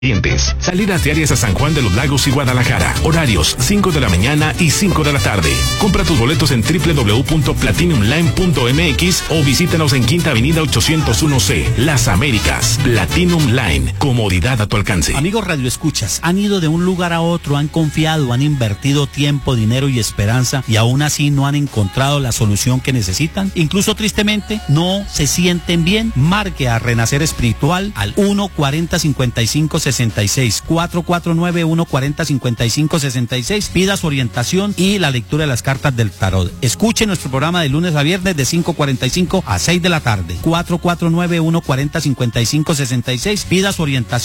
Salidas diarias a San Juan de los Lagos y Guadalajara. Horarios 5 de la mañana y 5 de la tarde. Compra tus boletos en www.platinumline.mx o visítanos en Quinta Avenida 801C, Las Américas. Platinum Line, comodidad a tu alcance. Amigos radioescuchas, han ido de un lugar a otro, han confiado, han invertido tiempo, dinero y esperanza y aún así no han encontrado la solución que necesitan. Incluso tristemente no se sienten bien. Marque a Renacer Espiritual al 1-40-55-66, 449-140-55-66. Pida su orientación y la lectura de las cartas del tarot. Escuche nuestro programa de lunes a viernes de 5:45 a 6 de la tarde. 449-140-55-66. Pida su orientación